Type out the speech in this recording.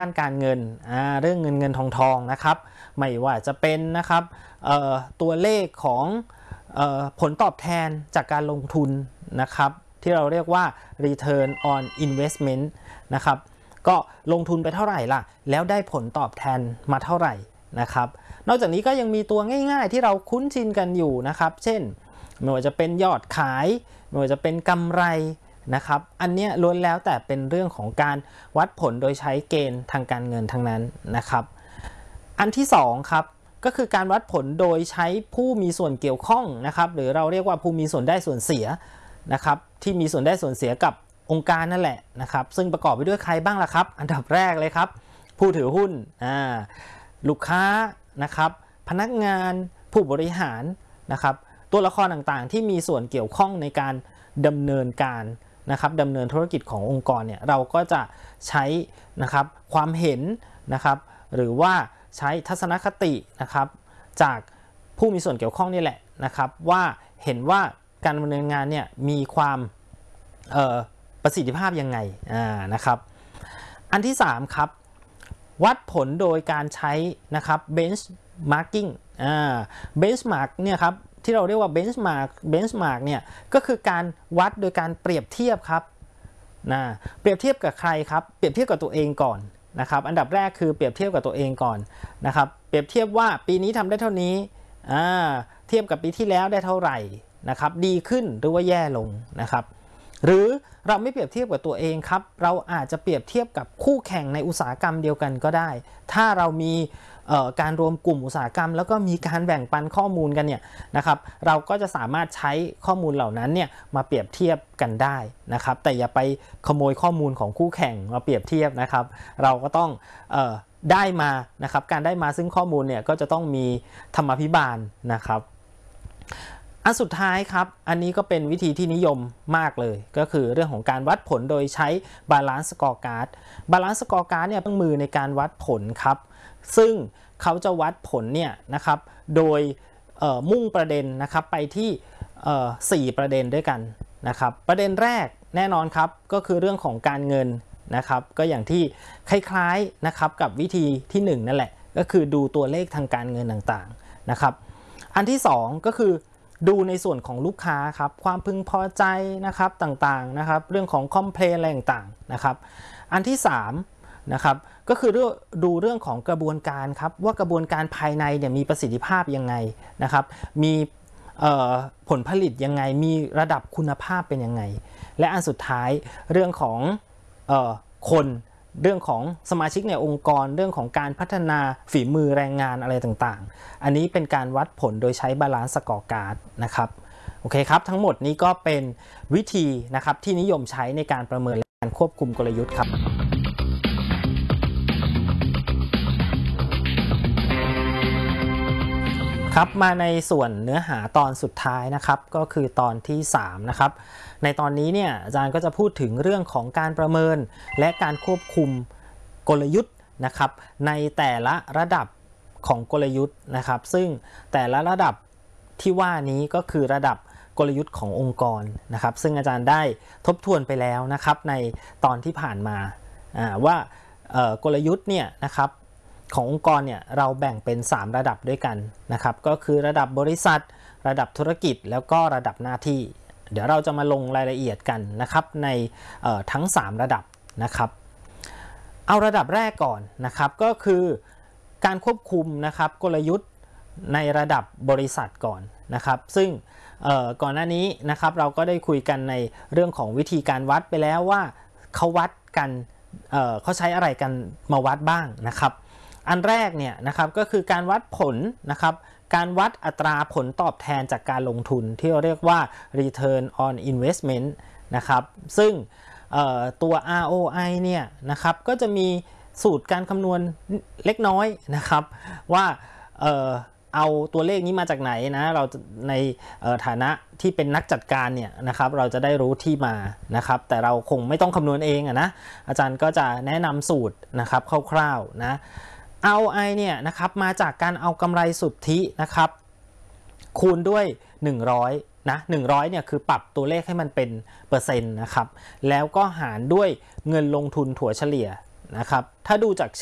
ด้านการเงินเรื่องเงินทองนะครับไม่ว่าจะเป็นนะครับตัวเลขของผลตอบแทนจากการลงทุนนะครับที่เราเรียกว่า return on investment นะครับก็ลงทุนไปเท่าไหร่ล่ะแล้วได้ผลตอบแทนมาเท่าไหร่นะครับนอกจากนี้ก็ยังมีตัวง่ายๆที่เราคุ้นชินกันอยู่นะครับเช่นไม่ว่าจะเป็นยอดขายไม่ว่าจะเป็นกำไรนะครับอันนี้ล้วนแล้วแต่เป็นเรื่องของการวัดผลโดยใช้เกณฑ์ทางการเงินทั้งนั้นนะครับอันที่2ครับก็คือการวัดผลโดยใช้ผู้มีส่วนเกี่ยวข้องนะครับหรือเราเรียกว่าผู้มีส่วนได้ส่วนเสียนะครับที่มีส่วนได้ส่วนเสียกับองค์การนั่นแหละนะครับซึ่งประกอบไปด้วยใครบ้างล่ะครับอันดับแรกเลยครับผู้ถือหุ้นลูกค้านะครับพนักงานผู้บริหารนะครับตัวละครต่างๆที่มีส่วนเกี่ยวข้องในการดำเนินการนะครับดำเนินธุรกิจขององค์กรเนี่ยเราก็จะใช้นะครับความเห็นนะครับหรือว่าใช้ทัศนคตินะครับจากผู้มีส่วนเกี่ยวข้องนี่แหละนะครับว่าเห็นว่าการดำเนินงานเนี่ยมีความประสิทธิภาพยังไงนะครับอันที่3ครับวัดผลโดยการใช้นะครับ benchmarking benchmark เนี่ยครับที่เราเรียกว่า benchmark เนี่ยก็คือการวัดโดยการเปรียบเทียบครับเปรียบเทียบกับใครครับเปรียบเทียบกับตัวเองก่อนนะครับอันดับแรกคือเปรียบเทียบกับตัวเองก่อนนะครับเปรียบเทียบว่าปีนี้ทำได้เท่านี้เทียบกับปีที่แล้วได้เท่าไหร่นะครับดีขึ้นหรือว่าแย่ลงนะครับหรือเราไม่เปรียบเทียบกับตัวเองครับเราอาจจะเปรียบเทียบกับคู่แข่งในอุตสาหกรรมเดียวกันก็ได้ถ้าเรามีการรวมกลุ่มอุตสาหกรรมแล้วก็มีการแบ่งปันข้อมูลกันเนี่ยนะครับเราก็จะสามารถใช้ข้อมูลเหล่านั้นเนี่ยมาเปรียบเทียบกันได้นะครับแต่อย่าไปขโมยข้อมูลของคู่แข่งมาเปรียบเทียบนะครับเราก็ต้องได้มานะครับการได้มาซึ่งข้อมูลเนี่ยก็จะต้องมีธรรมาภิบาลนะครับอันสุดท้ายครับอันนี้ก็เป็นวิธีที่นิยมมากเลยก็คือเรื่องของการวัดผลโดยใช้ Balance Scorecard Balance Scorecard เนี่ยเป็นมือในการวัดผลครับซึ่งเขาจะวัดผลเนี่ยนะครับโดยมุ่งประเด็นนะครับไปที่4ประเด็นด้วยกันนะครับประเด็นแรกแน่นอนครับก็คือเรื่องของการเงินนะครับก็อย่างที่คล้ายๆนะครับกับวิธีที่1นั่นแหละก็คือดูตัวเลขทางการเงินต่างๆนะครับอันที่2ก็คือดูในส่วนของลูกค้าครับความพึงพอใจนะครับต่างๆนะครับเรื่องของคอมเพลนอะไรต่างๆนะครับอันที่3นะครับก็คือดูเรื่องของกระบวนการครับว่ากระบวนการภายในเนี่ยมีประสิทธิภาพยังไงนะครับมีผลผลิตยังไงมีระดับคุณภาพเป็นยังไงและอันสุดท้ายเรื่องของคนเรื่องของสมาชิกในองค์กรเรื่องของการพัฒนาฝีมือแรงงานอะไรต่างๆอันนี้เป็นการวัดผลโดยใช้ Balance Scorecard นะครับโอเคครับทั้งหมดนี้ก็เป็นวิธีนะครับที่นิยมใช้ในการประเมินและการควบคุมกลยุทธ์ครับครับมาในส่วนเนื้อหาตอนสุดท้ายนะครับก็คือตอนที่3นะครับในตอนนี้เนี่ยอาจารย์ก็จะพูดถึงเรื่องของการประเมินและการควบคุมกลยุทธ์นะครับในแต่ละระดับของกลยุทธ์นะครับซึ่งแต่ละระดับที่ว่านี้ก็คือระดับกลยุทธ์ขององค์กรนะครับซึ่งอาจารย์ได้ทบทวนไปแล้วนะครับในตอนที่ผ่านมาว่ากลยุทธ์เนี่ยนะครับขององค์กรเนี่ยเราแบ่งเป็น3ระดับด้วยกันนะครับก็คือระดับบริษัทระดับธุรกิจแล้วก็ระดับหน้าที่เดี๋ยวเราจะมาลงรายละเอียดกันนะครับในทั้ง3ระดับนะครับเอาระดับแรกก่อนนะครับก็คือการควบคุมนะครับกลยุทธ์ในระดับบริษัทก่อนนะครับซึ่งก่อนหน้านี้นะครับเราก็ได้คุยกันในเรื่องของวิธีการวัดไปแล้วว่าเขาวัดกันเขาใช้อะไรกันมาวัดบ้างนะครับอันแรกเนี่ยนะครับก็คือการวัดผลนะครับการวัดอัตราผลตอบแทนจากการลงทุนที่เราเรียกว่า return on investment นะครับซึ่งตัว ROI เนี่ยนะครับก็จะมีสูตรการคำนวณเล็กน้อยนะครับว่าเอาตัวเลขนี้มาจากไหนนะเราในฐานะที่เป็นนักจัดการเนี่ยนะครับเราจะได้รู้ที่มานะครับแต่เราคงไม่ต้องคำนวณเองนะอาจารย์ก็จะแนะนำสูตรนะครับคร่าวๆนะ ROI เนี่ยนะครับมาจากการเอากำไรสุทธินะครับคูณด้วย100นะ100เนี่ยคือปรับตัวเลขให้มันเป็นเปอร์เซ็นต์นะครับแล้วก็หารด้วยเงินลงทุนถั่วเฉลี่ยนะครับถ้าดูจาก